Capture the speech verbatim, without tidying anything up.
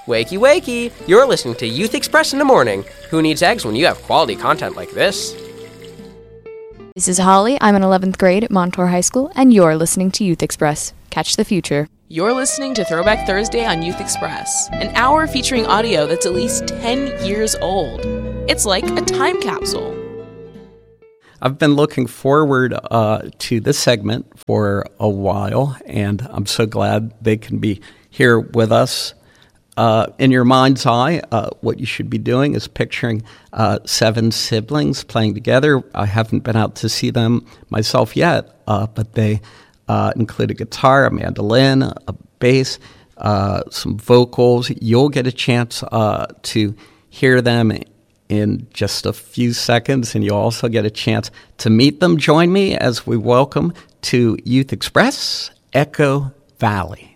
Wakey, wakey! You're listening to Youth Express in the morning. Who needs eggs when you have quality content like this? This is Holly. I'm in eleventh grade at Montour High School, and you're listening to Youth Express. Catch the future. You're listening to Throwback Thursday on Youth Express, an hour featuring audio that's at least ten years old. It's like a time capsule. I've been looking forward uh, to this segment for a while, and I'm so glad they can be here with us. Uh, in your mind's eye, uh, what you should be doing is picturing uh, seven siblings playing together. I haven't been out to see them myself yet, uh, but they uh, include a guitar, a mandolin, a bass, uh, some vocals. You'll get a chance uh, to hear them in just a few seconds, and you'll also get a chance to meet them. Join me as we welcome to Youth Express, Echo Valley.